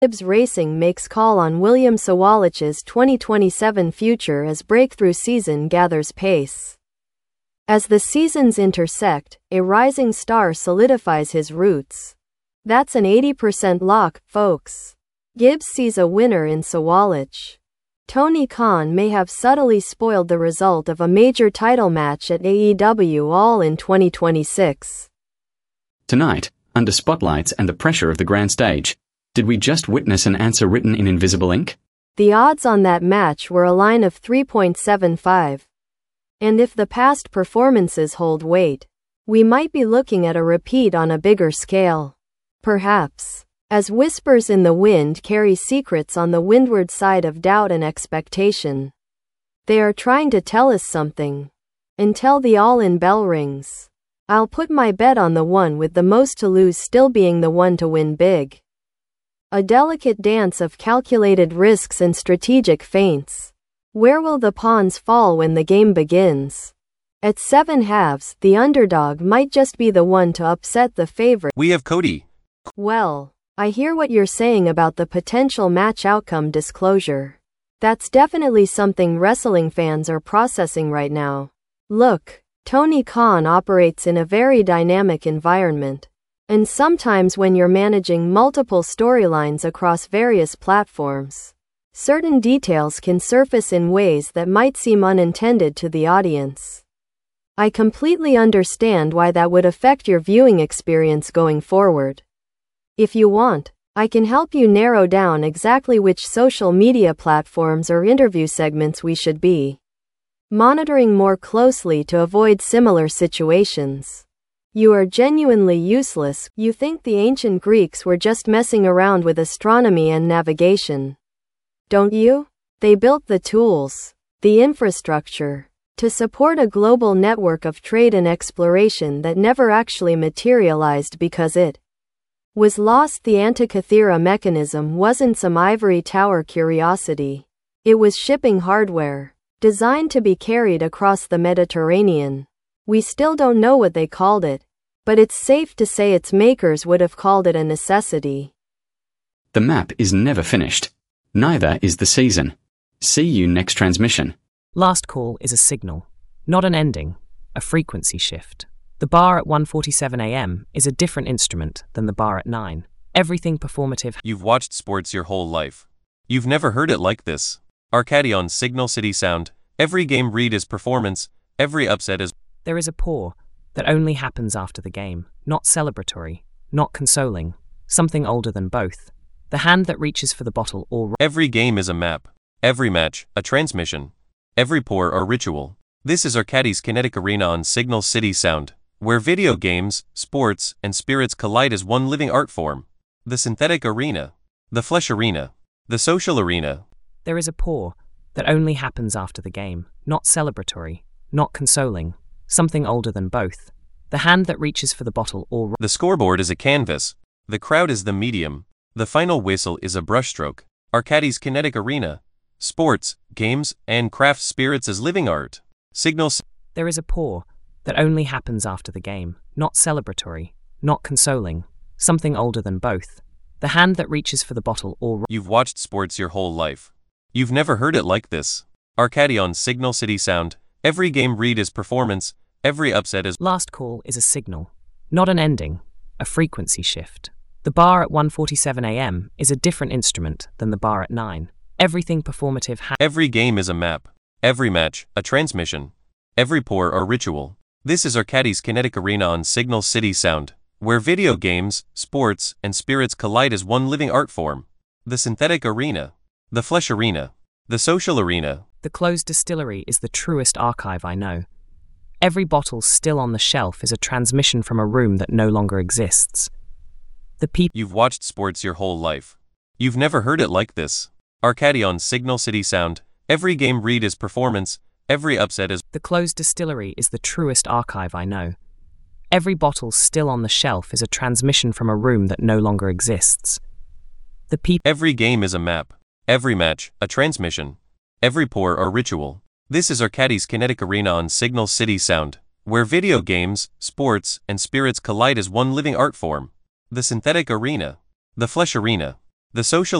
Gibbs Racing makes call on William Sawalich's 2027 future as breakthrough season gathers pace. As the seasons intersect, a rising star solidifies his roots. That's an 80% lock, folks. Gibbs sees a winner in Sawalich. Tony Khan may have subtly spoiled the result of a major title match at AEW All in 2026. Tonight, under spotlights and the pressure of the grand stage, did we just witness an answer written in invisible ink? The odds on that match were a line of 3.75. And if the past performances hold weight, we might be looking at a repeat on a bigger scale. Perhaps. As whispers in the wind carry secrets on the windward side of doubt and expectation. They are trying to tell us something. Until the all-in bell rings. I'll put my bet on the one with the most to lose still being the one to win big. A delicate dance of calculated risks and strategic feints. Where will the pawns fall when the game begins? At 7 halves, the underdog might just be the one to upset the favorite. We have Cody. Well, I hear what you're saying about the potential match outcome disclosure. That's definitely something wrestling fans are processing right now. Look, Tony Khan operates in a very dynamic environment. And sometimes when you're managing multiple storylines across various platforms, certain details can surface in ways that might seem unintended to the audience. I completely understand why that would affect your viewing experience going forward. If you want, I can help you narrow down exactly which social media platforms or interview segments we should be monitoring more closely to avoid similar situations. You are genuinely useless. You think the ancient Greeks were just messing around with astronomy and navigation. Don't you? They built the tools, the infrastructure, to support a global network of trade and exploration that never actually materialized because it was lost. The Antikythera mechanism wasn't some ivory tower curiosity. It was shipping hardware, designed to be carried across the Mediterranean. We still don't know what they called it, but it's safe to say its makers would have called it a necessity. The map is never finished. Neither is the season. See you next transmission. Last call is a signal, not an ending, a frequency shift. The bar at 1:47 a.m. is a different instrument than the bar at 9. Everything performative. You've watched sports your whole life. You've never heard it like this. Arcady on Signal City Sound. Every game read is performance. Every upset is. There is a pour that only happens after the game, not celebratory, not consoling, something older than both. The hand that reaches for the bottle or. Every game is a map. Every match, a transmission. Every pour, a ritual. This is Arcady's Kinetic Arena on Signal City Sound, where video games, sports, and spirits collide as one living art form. The synthetic arena. The flesh arena. The social arena. There is a pour that only happens after the game, not celebratory, not consoling, something older than both. The hand that reaches for the bottle or. The scoreboard is a canvas. The crowd is the medium. The final whistle is a brushstroke. Arcady's Kinetic Arena. Sports, games, and craft spirits as living art. Signal. There is a pour that only happens after the game, not celebratory, not consoling, something older than both. The hand that reaches for the bottle or. You've watched sports your whole life. You've never heard it like this. Arcady on Signal City Sound. Every game read is performance. Every upset is. Last call is a signal, not an ending, a frequency shift. The bar at 1:47 a.m. is a different instrument than the bar at 9. Everything performative. Every game is a map. Every match, a transmission. Every pour, a ritual. This is Arcady's Kinetic Arena on Signal City Sound, where video games, sports, and spirits collide as one living art form. The synthetic arena. The flesh arena. The social arena. The closed distillery is the truest archive I know. Every bottle still on the shelf is a transmission from a room that no longer exists. The people. You've watched sports your whole life. You've never heard it like this. Arcady on Signal City Sound. Every game read is performance. Every upset is. The closed distillery is the truest archive I know. Every bottle still on the shelf is a transmission from a room that no longer exists. The people. Every game is a map. Every match, a transmission. Every pour, a ritual. This is Arcady's Kinetic Arena on Signal City Sound, where video games, sports, and spirits collide as one living art form. The synthetic arena. The flesh arena. The social